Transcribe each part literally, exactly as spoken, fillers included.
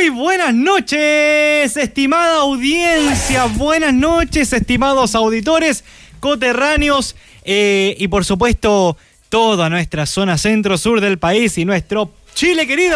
Muy buenas noches, estimada audiencia, buenas noches, estimados auditores, coterráneos eh, y por supuesto toda nuestra zona centro-sur del país y nuestro Chile querido.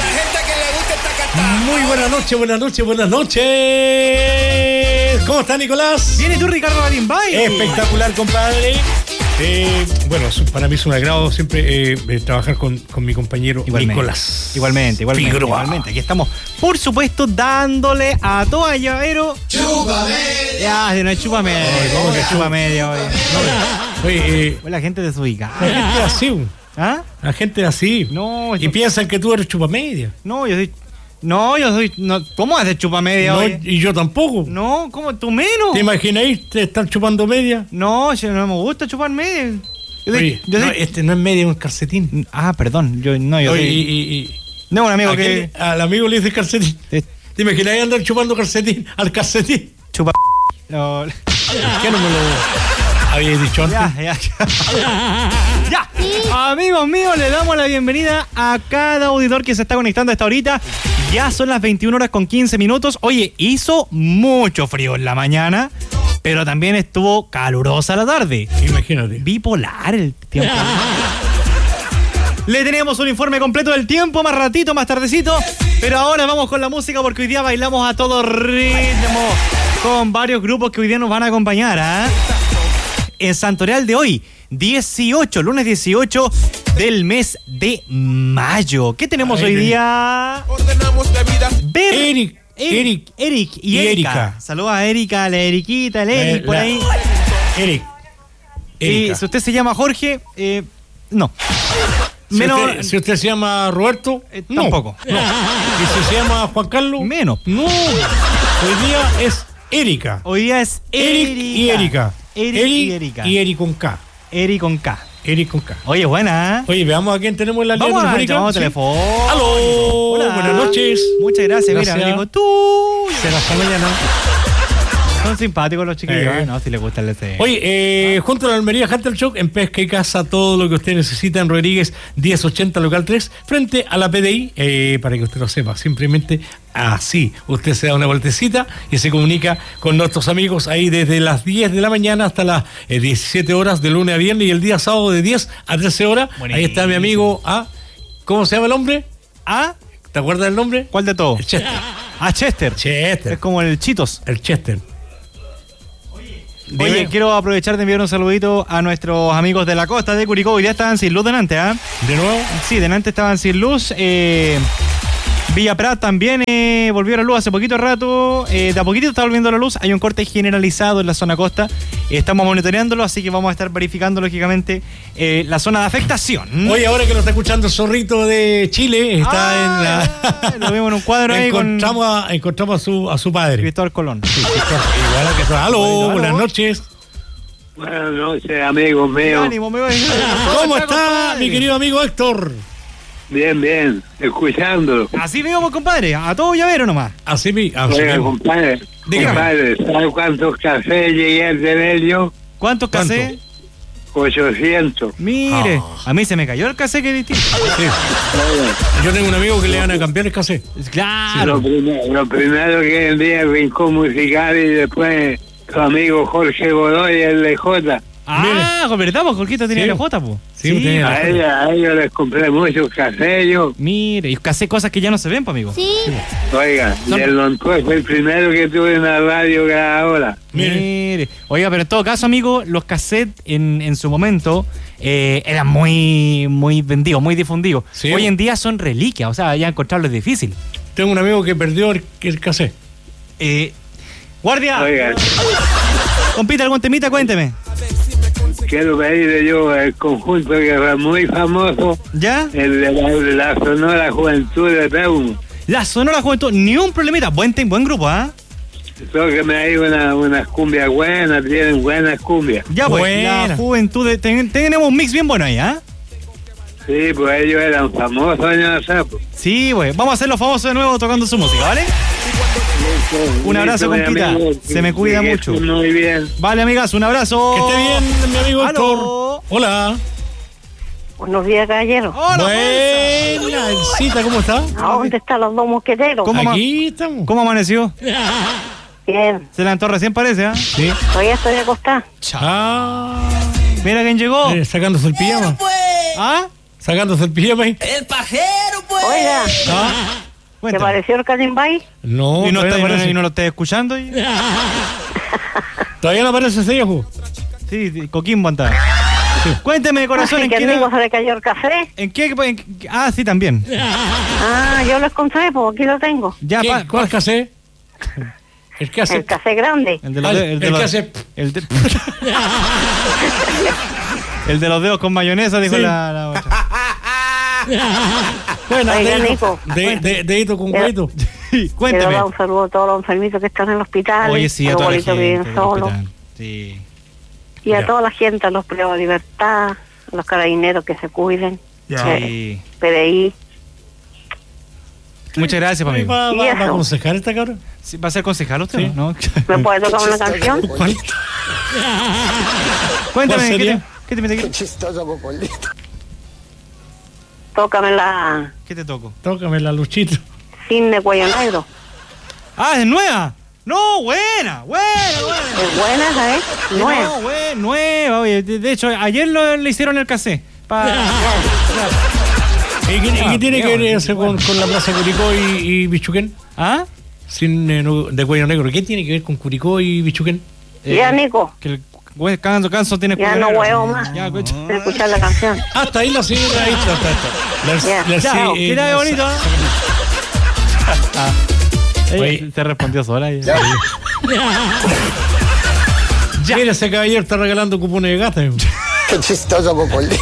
Muy buenas noches, buenas noches, buenas noches. ¿Cómo está, Nicolás? ¿Viene tú, Ricardo Balimbay? Espectacular, compadre. Eh, bueno, para mí es un agrado siempre eh, trabajar con, con mi compañero igualmente, Nicolás. Igualmente, igualmente, igualmente. Aquí estamos, por supuesto, dándole a toda llavero. ¡Chupa media! Ya, no es chupa media. ¿Cómo que es chupa media hoy? No, oye, eh, la gente desubicada. La gente es así. ¿Ah? La gente es así. No, y no, piensan que tú eres chupa media. No, yo soy... No, yo soy... No, ¿cómo haces chupa media no, hoy? Y yo tampoco. No, ¿cómo? ¿Tú menos? ¿Te imagináis te están chupando media? No, yo no me gusta chupar media. Yo Oye, soy, yo no, soy... este no es media, es un calcetín. Ah, perdón. Yo, no, yo Oye, soy... y, y, y... No, un amigo que... que... Al amigo le dice calcetín. ¿Te, ¿Te imagináis andar chupando calcetín al calcetín? Chupa... No. ¿Qué no me lo habíais dicho antes? Ya, ya, ya. Ya. Amigos míos, le damos la bienvenida a cada auditor que se está conectando a esta horita. Ya son las veintiuna horas con quince minutos. Oye, hizo mucho frío en la mañana, pero también estuvo calurosa la tarde. Imagínate. Bipolar el tiempo. Le tenemos un informe completo del tiempo, más ratito, más tardecito. Pero ahora vamos con la música porque hoy día bailamos a todo ritmo con varios grupos que hoy día nos van a acompañar, ¿eh? En Santorial de hoy, dieciocho, lunes dieciocho del mes de mayo. ¿Qué tenemos Ay, hoy día? Ordenamos de vida. Ver Eric, Eric, Eric y, y Erika. Erika. Saludos a Erika, la Eriquita, el Eric, la, por la, ahí. Eric. Erika. Y si usted se llama Jorge, eh, no. Si, menos, usted, si usted se llama Roberto, eh, no. Tampoco. No. Y si se llama Juan Carlos, menos. No. Hoy día es Erika. Hoy día es Eric Erika. y Erika. Eric, Eric y Erika. Y Eric con K. Eric con K. Eric con K. Oye, buena, ¿eh? Oye, veamos a quién tenemos en la línea Vamos telefónica. Vamos a ¿Sí? teléfono. ¡Aló! Hola. Buenas noches. Muchas gracias. Gracias. Mira, me dijo tú. Será hasta mañana. Son simpáticos los chiquillos, Eh. ¿no? Si les gusta el deseo. Oye, eh, junto a la Almería Hunter Shock, en Pesca y Casa, todo lo que usted necesita en Rodríguez diez ochenta local tres, frente a la P D I, eh, para que usted lo sepa, simplemente así. Usted se da una vueltecita y se comunica con nuestros amigos ahí desde las diez de la mañana hasta las eh, diecisiete horas de lunes a viernes y el día sábado de diez a trece horas. Buenísimo. Ahí está mi amigo A. ¿Cómo se llama el hombre? ¿A? ¿Te acuerdas del nombre? ¿Cuál de todos? El Chester. Ah, Chester. Chester. Es como el Chitos. El Chester. Oye, Dime. quiero aprovechar de enviar un saludito a nuestros amigos de la costa de Curicó. Hoy ya estaban sin luz delante, ¿ah? ¿eh? ¿De nuevo? Sí, delante estaban sin luz. Eh, Villa Prat también eh, volvió a la luz hace poquito rato. Eh, de a poquito está volviendo a la luz. Hay un corte generalizado en la zona costa. Eh, estamos monitoreándolo, así que vamos a estar verificando, lógicamente, eh, la zona de afectación. Oye, ahora que lo está escuchando el zorrito de Chile, está ah, en la... Lo vemos en un cuadro ahí encontramos con... A, encontramos a su, a su padre. Cristóbal Colón. Sí, Cristóbal. Igual a que... Aló, Aló, buenas noches. Buenas noches, amigos míos. Ánimo, amigo. ¿Cómo está, mi querido amigo Héctor? Bien, bien, escuchándolo. Así mismo, compadre, a todo llavero nomás. Así mismo. Oiga, compadre, compadre, ¿sabe cuántos cafés llegué a tener yo? ¿Cuántos cafés? ochocientos. Mire, oh. a mí se me cayó el cassette, que distinto. Sí. Yo tengo un amigo que le van a cambiar el cassette. Claro. Lo primero, lo primero que vendía el Rincón Musical y después tu amigo Jorge Godoy, el de J. Ah, ¿verdad? Pues Jorgito tenía sí. la J, pues. Sí, sí tenía a, ella, a ellos les compré muchos casellos. Mire, y casé cosas que ya no se ven, pues, amigo. Sí. Oiga, Son... y el Lontué fue el primero que tuve en la radio grabadora. Mire. Mire. Oiga, pero en todo caso, amigo, los cassettes en, en su momento eh, eran muy, muy vendidos, muy difundidos. Sí. Hoy en día son reliquias, o sea, ya encontrarlo es difícil. Tengo un amigo que perdió el, el cassette. Eh, ¡Guardia! Oiga. Compita, algún temita, cuénteme. Quiero pedirle yo el conjunto que fue muy famoso. ¿Ya? El de la, la Sonora Juventud de Teumo. La Sonora Juventud, ni un problemita. Buen, buen grupo, ¿ah? ¿eh? Solo que me hay unas una cumbias buenas, tienen buenas cumbias. Ya, pues, buena. La Juventud, de, ten, tenemos un mix bien bueno ahí, ¿ah? ¿eh? Sí, pues ellos eran famosos años atrás. Sí, pues, vamos a hacerlo famosos de nuevo tocando su música, ¿vale? Un abrazo, compita. Amigo, se me cuida mucho. Muy bien. Vale, amigas, un abrazo. Que esté bien, mi amigo Héctor. Hola. Buenos días, caballero. Hola, Buena, Elcita, ¿cómo está? ¿A dónde están los dos mosqueteros? ¿Cómo ma- Aquí estamos. ¿Cómo amaneció? Bien. Se levantó recién, parece, ¿ah? Sí. Todavía estoy acostada. Ah, Mira quién llegó. eh, sacándose el pijama. ¿Ah? Sacándose el pijama ahí. Oiga, Ah, ¿te Cuéntame. pareció el Catimbay? no, ¿Y no, todavía está, no aparece. y no lo estás escuchando? y- Todavía no aparece ese viejo. Sí, sí, Coquimbo anda. Cuénteme, corazón, Ay, ¿en que qué, amigo se le cayó el café. ¿en qué, en qué- Ah, sí, también. Ah, yo lo encontré, pues aquí lo tengo. Ya, ¿Qué? pa- ¿Cuál casé? El que hace. El café grande. El de los Ah, de- el de el los- que hace- el de, el de los dedos con mayonesa, dijo Sí. la, la otra. Bueno, Oiga, dedito, Nico. de, de- dedito con Era- huevito. Quiero Cuénteme. dar un saludo a todos los enfermitos que están en el hospital. Oye, sí, a a los toda la abuelitos gente. que viven del solos. hospital. Sí. Y a Ya. toda la gente, a los privados de libertad, a los carabineros que se cuiden. Ya. eh, Sí. P D I. Muchas gracias, ¿Va, amigo. va, ¿Y va a eso? aconsejar esta cabra? Sí, ¿va a ser concejal usted? Sí. ¿No? ¿Me puede tocar una canción? ¿Cuál? Cuéntame, ¿Cuál ¿qué sería? te, qué te, qué te- Tócame la qué te toco? Tócame la luchita. Cisne Cuello Negro. ¡Ah, es nueva! ¡No, buena! ¡Buena, buena! Es buena, ¿sabes? Nueva. No, buena, nueva. Oye, de, de hecho, ayer lo, le hicieron el cassé. Pa- ¿Y qué, y qué Ah, tiene que bien, ver eso con, con la Plaza Curicó y, y Bichuquén? ¿Ah? Sin, eh, no- de cuello negro. ¿Qué tiene que ver con Curicó y Bichuquén? Ya, Eh, Nico. Que el hue- canso, canso tiene Ya cuello no negro. huevo más. Ya, escucha. De escuchar la canción. Hasta ahí la señora. Ahí está, está, está. La, Ya. la- Ya, sí, mira eh, qué bonito. Ah. Ella Oye. se respondió sola. ella. Ya. Mira, ese caballero está regalando cupones de gata. Qué chistoso, Cocolito.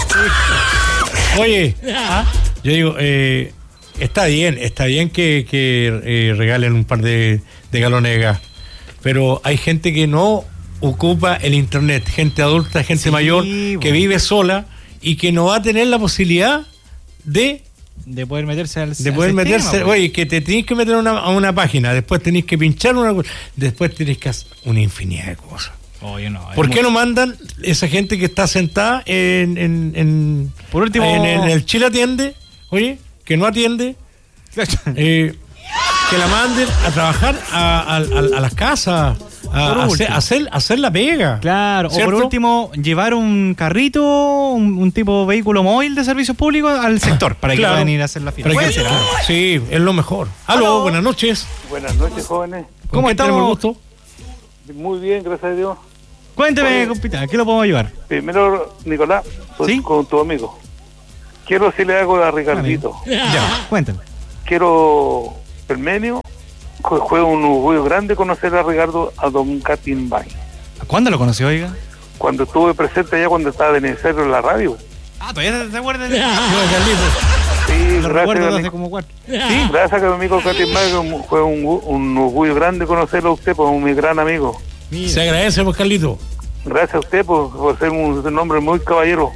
Oye, yo digo, eh, está bien, está bien que, que eh, regalen un par de, de galones de gas, pero hay gente que no ocupa el internet, gente adulta, gente Sí, mayor, bo. que vive sola y que no va a tener la posibilidad de, De poder meterse al de al poder sistema, meterse. pues. Oye, que te tenés que meter a una, a una página, después tenés que pinchar una cosa, después tenés que hacer una infinidad de cosas. Oye, no. es ¿Por muy- qué no mandan esa gente que está sentada en, en, en, Por último- en, en el Chile Atiende, oye, que no atiende, eh, que la manden a trabajar a, a- a- a las casas, a, Por a hacer, último. a hacer, a hacer la pega? Claro, o ¿Cierto? por último, llevar un carrito, un, un tipo vehículo móvil de servicios públicos al sector para Claro. que puedan ir a hacer la fila. Para Puede que- ser, ¿ah? sí, es lo mejor. Aló, Aló. buenas noches. Buenas noches, jóvenes. ¿Con ¿Cómo quién tenemos el estamos? Muy gusto? bien, gracias a Dios. Cuénteme, compita, ¿qué lo podemos ayudar? Primero, Nicolás, pues, ¿Sí? con tu amigo. Quiero si le hago a Ricardito. Ya, cuéntame. Quiero el menio. Jue- Juega un orgullo grande conocer a Ricardo a Don Catimbay. ¿Cuándo lo conoció, oiga? Cuando estuve presente allá cuando estaba de necesario en la radio. Ah, todavía se acuerda de Yo, Carlito. Sí, Lo recuerdo gracias, de hace amigo. como cuatro. Sí, gracias a mi amigo Catimbay. Fue un, un orgullo grande conocerlo a usted, pues mi gran amigo. Mira. Se agradece, pues, Carlito. Gracias a usted por, por ser un, un hombre muy caballero.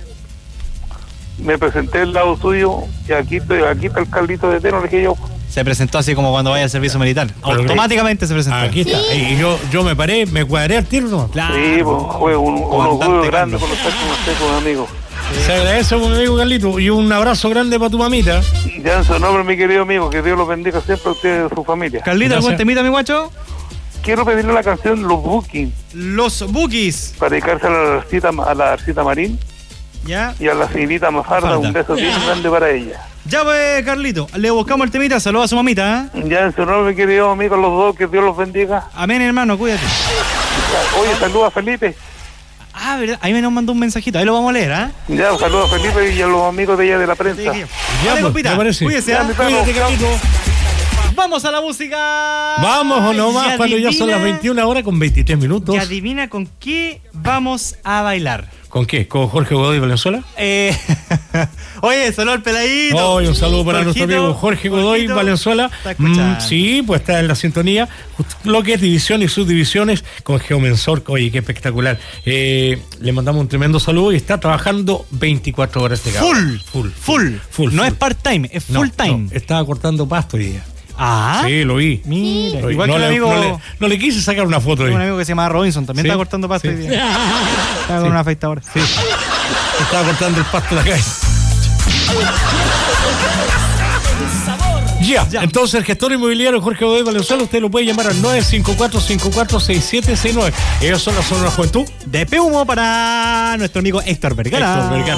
Me presenté al lado suyo y aquí, estoy- aquí está el Carlito de Teno, le dije yo. Se presentó así como cuando vaya al servicio militar. Pero- Automáticamente se presentó. Aquí está. Y yo, yo me paré, me cuadré al tiro, ¿no? Claro. Sí, pues fue un, un Comandante orgullo grande Carlos. conocer con usted, con un amigo. Se agradece, pues, mi amigo Carlito. Y un abrazo grande para tu mamita. Ya en su nombre, mi querido amigo, que Dios los bendiga siempre a usted y a su familia. Carlita, ¿algún Gracias. temita, mi guacho? Quiero pedirle la canción Los Booking Los Bookies. para dedicarse a la Arcita, a la Arcita Marín Ya. y a la señorita Mafarda. Mafarda. Un beso bien grande para ella. Ya, pues, Carlito. Le buscamos el temita. Saludos a su mamita. ¿eh? Ya en su nombre, mi querido amigo, los dos, que Dios los bendiga. Amén, hermano. Cuídate. Oye, saluda a Felipe. Ah, ¿verdad? Ahí me nos mandó un mensajito. Ahí lo vamos a leer, ¿ah? Ya, saluda a Felipe y a los amigos de ella de la ¿eh? prensa. Ya, Dale, pues, compita. me parece. Cuídese, Ya, ¿ah? mi perro. Cuídate, Carlito. Vamos a la música. Vamos o no Y más cuando ya son adivina- las veintiuna horas con veintitrés minutos. Y adivina con qué vamos a bailar. ¿Con qué? ¿Con Jorge Godoy Valenzuela? Eh, Oye, sonó el peladito. Hoy un saludo para nuestro Jorgito, amigo Jorge Godoy Jorgito, Valenzuela. está escuchando. Mm, sí, pues está en la sintonía. Lo que es división y subdivisiones con Geomensor. Oye, qué espectacular. Eh, le mandamos un tremendo saludo y está trabajando veinticuatro horas de Full, full, full, full. No full. es part-time, es No, full-time. no, estaba cortando pasto hoy día. Ah, Sí, lo vi. mira. Lo vi. Igual no, que un le, amigo, no, le, no le quise sacar una foto un hoy. amigo que se llama Robinson, también Sí, está cortando pasto sí. hoy día. Está con Sí. una afeitadora. Sí. Estaba cortando el pasto de la calle. Ya, Ya. entonces el gestor inmobiliario Jorge Godoy Valenzuela, usted lo puede llamar al nueve cinco cuatro, cinco cuatro seis siete seis nueve. Ellos son la zona de la juventud. De Peumo para nuestro amigo Héctor Vergara. Héctor Vergara.